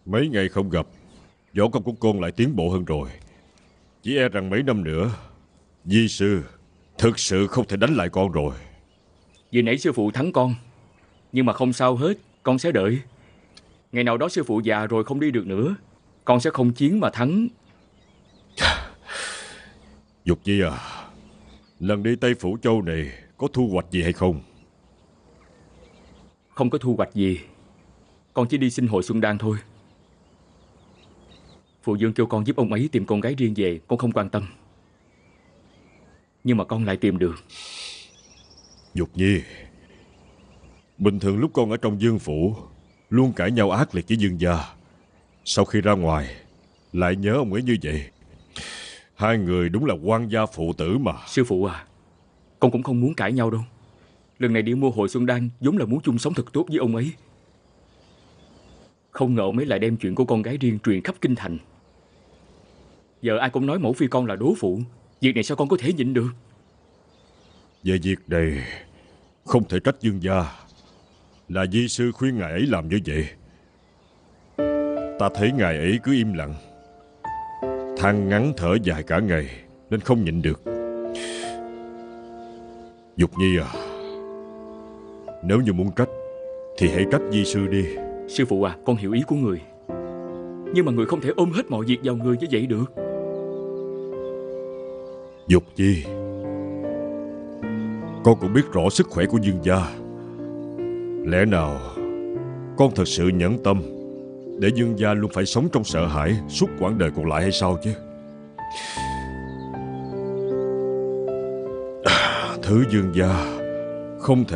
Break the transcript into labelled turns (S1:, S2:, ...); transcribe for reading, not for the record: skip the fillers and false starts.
S1: Mấy ngày không gặp, võ công của con lại tiến bộ hơn rồi. Chỉ e rằng mấy năm nữa Di sư thực sự không thể đánh lại con rồi.
S2: Vừa nãy sư phụ thắng con, nhưng mà không sao hết, con sẽ đợi. Ngày nào đó sư phụ già rồi không đi được nữa, con sẽ không chiến mà thắng.
S1: Dục Nhi à, lần đi Tây Phủ Châu này có thu hoạch gì hay không?
S2: Không có thu hoạch gì, con chỉ đi xin hội Xuân Đan thôi. Phụ vương kêu con giúp ông ấy tìm con gái riêng về, con không quan tâm. Nhưng mà con lại tìm được.
S1: Dục Nhi, bình thường lúc con ở trong Dương Phủ luôn cãi nhau ác liệt với Dương gia. Sau khi ra ngoài lại nhớ ông ấy như vậy. Hai người đúng là quan gia phụ tử mà.
S2: Sư phụ à, con cũng không muốn cãi nhau đâu. Lần này đi mua hội Xuân Đan vốn là muốn chung sống thật tốt với ông ấy. Không ngờ ông ấy lại đem chuyện của con gái riêng truyền khắp kinh thành. Giờ ai cũng nói mẫu phi con là đố phụ. Việc này sao con có thể nhịn được?
S1: Về việc này không thể trách Dương gia. Là Di sư khuyên ngài ấy làm như vậy. Ta thấy ngài ấy cứ im lặng, than ngắn thở dài cả ngày, nên không nhịn được. Dục Nhi à, nếu như muốn trách thì hãy trách Di sư đi.
S2: Sư phụ à, con hiểu ý của người, nhưng mà người không thể ôm hết mọi việc vào người như vậy được.
S1: Dục Nhi, con cũng biết rõ sức khỏe của Dương gia. Lẽ nào con thật sự nhẫn tâm để Dương gia luôn phải sống trong sợ hãi suốt quãng đời còn lại hay sao chứ? Thứ Dương gia không thể